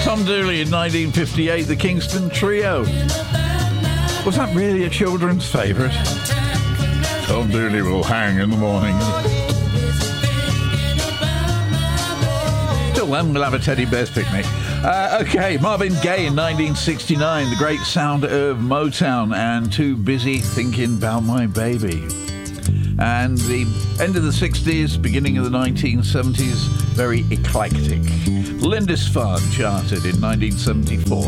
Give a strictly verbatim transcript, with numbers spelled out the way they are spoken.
Tom Dooley in nineteen fifty-eight, the Kingston Trio. Was that really a children's favourite? Tom Dooley will hang in the morning. Till then, we'll have a teddy bear's picnic. Uh, okay, Marvin Gaye in nineteen sixty-nine, the great sound of Motown, and Too Busy Thinking About My Baby. And the end of the sixties, beginning of the nineteen seventies, very eclectic. Lindisfarne charted in nineteen seventy-four.